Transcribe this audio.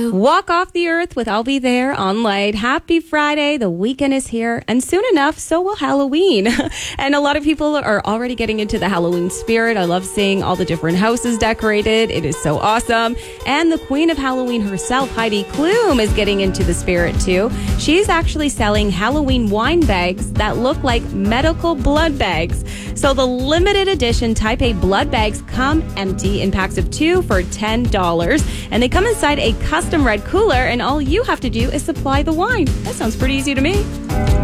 Walk off the earth with I'll Be There on Light. Happy Friday. The weekend is here, and soon enough, so will Halloween. And a lot of people are already getting into the Halloween spirit. I love seeing all the different houses decorated. It is so awesome. And the queen of Halloween herself, Heidi Klum, is getting into the spirit too. She's actually selling Halloween wine bags that look like medical blood bags. So the limited edition Type A blood bags come empty in packs of 2 for $10. And they come inside a custom red cooler, and all you have to do is supply the wine. That sounds pretty easy to me.